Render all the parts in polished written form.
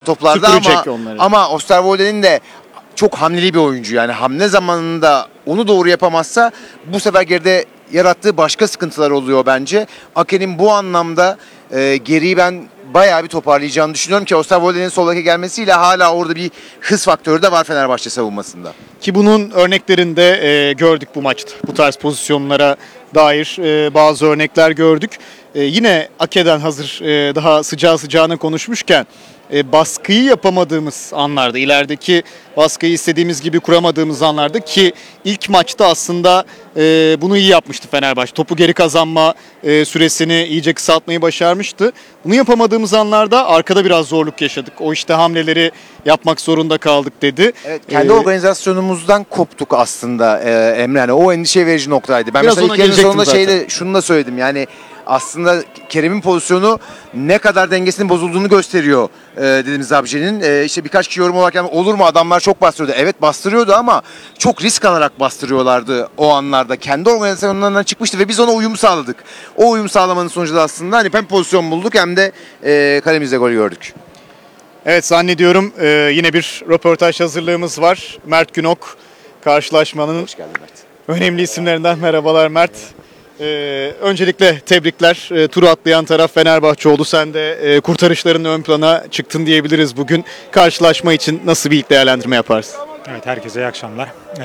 toplarda Süpürecek onları. ama Osterwolde'nin de çok hamleli bir oyuncu. Yani hamle zamanında onu doğru yapamazsa bu sefer geride yarattığı başka sıkıntılar oluyor bence. Ake'nin bu anlamda geriyi ben bayağı bir toparlayacağını düşünüyorum ki Osterwolde'nin soldaki gelmesiyle hala orada bir hız faktörü de var Fenerbahçe savunmasında. Ki bunun örneklerini de gördük bu maçta. Bu tarz pozisyonlara dair bazı örnekler gördük. Yine Ake'den hazır daha sıcağı sıcağına konuşmuşken baskıyı yapamadığımız anlarda, ilerideki baskıyı istediğimiz gibi kuramadığımız anlarda ki ilk maçta aslında bunu iyi yapmıştı Fenerbahçe. Topu geri kazanma süresini iyice kısaltmayı başarmıştı. Bunu yapamadığımız anlarda arkada biraz zorluk yaşadık. O işte hamleleri yapmak zorunda kaldık dedi. Evet, kendi organizasyonumuzdan koptuk aslında Emre. Yani o endişe verici noktaydı. Ben Biraz mesela ona ilk yarının sonunda gelecektim şunu da söyledim. Yani aslında Kerem'in pozisyonu ne kadar dengesinin bozulduğunu gösteriyor dedim Zabje'nin. İşte birkaç kişi yorum olarak yani olur mu adamlar çok bastırıyordu. Evet bastırıyordu ama çok risk alarak bastırıyorlardı o anlarda. Kendi organizasyonlarından çıkmıştı ve biz ona uyum sağladık. O uyum sağlamanın sonucu da aslında hani hem pozisyon bulduk hem de kalemizde gol gördük. Evet zannediyorum yine bir röportaj hazırlığımız var. Mert Günok karşılaşmanın Hoş geldin Mert. önemli isimlerinden. Merhabalar Mert. Öncelikle tebrikler. Turu atlayan taraf Fenerbahçe oldu. Sen de kurtarışların ön plana çıktın diyebiliriz bugün. Karşılaşma için nasıl bir ilk değerlendirme yaparsın? Evet, herkese iyi akşamlar.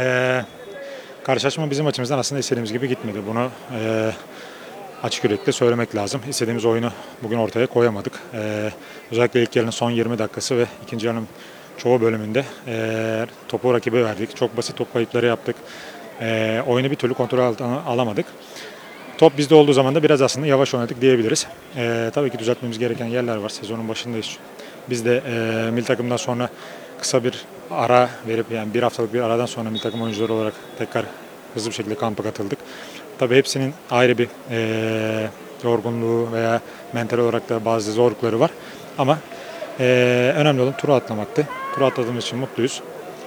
Karşılaşma bizim açımızdan aslında istediğimiz gibi gitmedi. Bunu açık yürekli söylemek lazım. İstediğimiz oyunu bugün ortaya koyamadık. Özellikle ilk yarının son 20 dakikası ve ikinci yarının çoğu bölümünde topu rakibe verdik. Çok basit top kayıpları yaptık. Oyunu bir türlü kontrol altına alamadık. Top bizde olduğu zaman da biraz aslında yavaş oynadık diyebiliriz. Tabii ki düzeltmemiz gereken yerler var. Sezonun başındayız. Biz de milli takımdan sonra kısa bir ara verip yani bir haftalık bir aradan sonra milli takım oyuncuları olarak tekrar hızlı bir şekilde kampa katıldık. Tabii hepsinin ayrı bir yorgunluğu veya mental olarak da bazı zorlukları var. Ama önemli olan turu atlamaktı. Turu atladığımız için mutluyuz.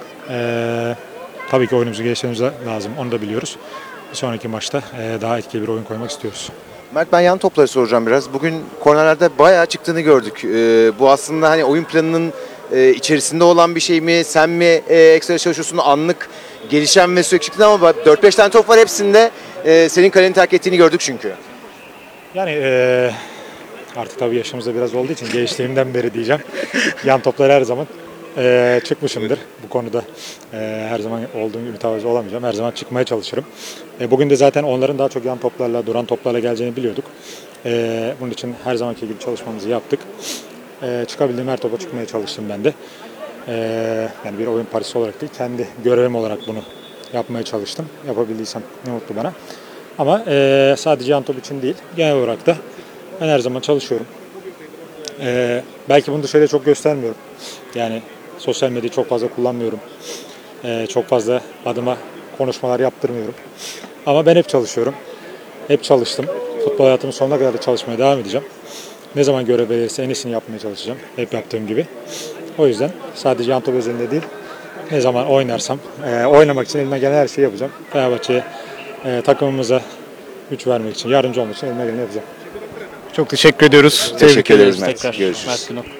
Tabii ki oyunumuzu geliştirmemiz lazım. Onu da biliyoruz. Bir sonraki maçta daha etkili bir oyun koymak istiyoruz. Mert ben yan topları soracağım biraz. Bugün kornerlerde bayağı çıktığını gördük. Bu aslında hani oyun planının içerisinde olan bir şey mi? Sen mi ekstra çalışıyorsun? Anlık gelişen ve sürekli çıktın ama 4-5 tane top var hepsinde. Senin kaleni terk ettiğini gördük çünkü. Yani artık tabii yaşımız da biraz olduğu için gençliğimden beri diyeceğim. Yan toplar her zaman çıkmışımdır. Bu konuda her zaman olduğum gibi mütevazı olamayacağım. Her zaman çıkmaya çalışırım. Bugün de zaten onların daha çok yan toplarla, duran toplarla geleceğini biliyorduk. Bunun için her zamanki gibi çalışmamızı yaptık. Çıkabildiğim her topa çıkmaya çalıştım ben de. Yani bir oyun parçası olarak değil, kendi görevim olarak bunu yapmaya çalıştım. Yapabildiysem ne mutlu bana. Ama sadece yan top için değil, genel olarak da ben her zaman çalışıyorum. Belki bunu dışarıya çok göstermiyorum. Yani sosyal medyayı çok fazla kullanmıyorum. Çok fazla adıma konuşmalar yaptırmıyorum. Ama ben hep çalışıyorum. Hep çalıştım. Futbol hayatımın sonuna kadar da çalışmaya devam edeceğim. Ne zaman görev verirse en iyisini yapmaya çalışacağım. Hep yaptığım gibi. O yüzden sadece yan top özelinde değil, ne zaman oynarsam, oynamak için elimden gelen her şeyi yapacağım. Fenerbahçe'ye, takımımıza güç vermek için, yardımcı olmak için elimden geleni yapacağım. Çok teşekkür ediyoruz. Teşekkür ederiz tekrar. Mert. Görüşürüz. Mert Günok.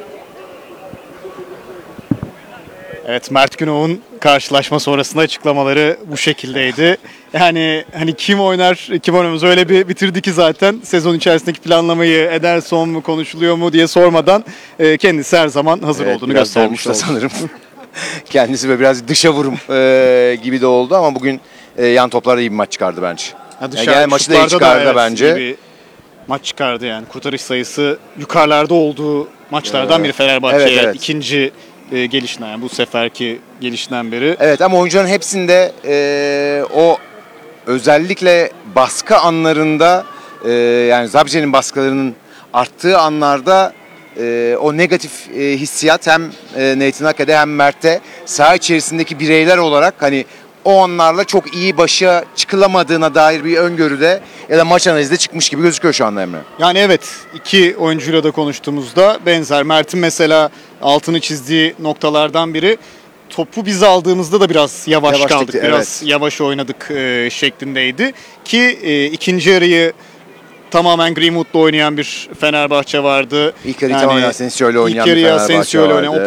Evet, Mert Günok'un karşılaşma sonrasında açıklamaları bu şekildeydi. Yani hani kim oynar, kim oynamaz öyle bir bitirdi ki zaten sezon içerisindeki planlamayı Ederson mu konuşuluyor mu diye sormadan kendisi her zaman hazır olduğunu biraz göstermiş dolmuş da oldu. sanırım. Kendisi böyle biraz dışa vurum gibi de oldu ama bugün yan toplarda iyi bir maç çıkardı bence. Ya Yani maçı da iyi çıkardı evet, bence. iyi bir maç çıkardı yani. Kurtarış sayısı yukarılarda olduğu maçlardan biri Fenerbahçe'ye evet. ikinci gelişinden yani bu seferki gelişinden beri. Evet ama oyuncuların hepsinde o özellikle baskı anlarında yani Zabze'nin baskılarının arttığı anlarda o negatif hissiyat hem Nathan Ake'de hem Mert'te saha içerisindeki bireyler olarak hani o anlarla çok iyi başa çıkılamadığına dair bir öngörüde ya da maç analizde çıkmış gibi gözüküyor şu anda Emre. Yani evet, iki oyuncuyla da konuştuğumuzda benzer. Mert'in mesela altını çizdiği noktalardan biri topu biz aldığımızda da biraz yavaş kaldık, biraz yavaş oynadık şeklindeydi. Ki ikinci yarıyı tamamen Greenwood'la oynayan bir Fenerbahçe vardı. İlk yarıyı tamamen Asensio'yla oynayan bir Fenerbahçe Fenerbahçe vardı.